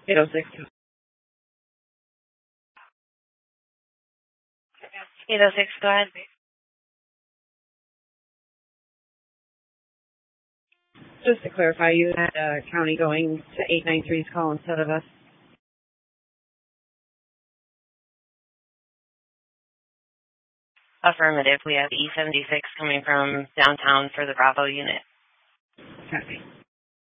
806. 806, go ahead. Just to clarify, you had county going to 893's call instead of us. Affirmative. We have E76 coming from downtown for the Bravo unit. Copy.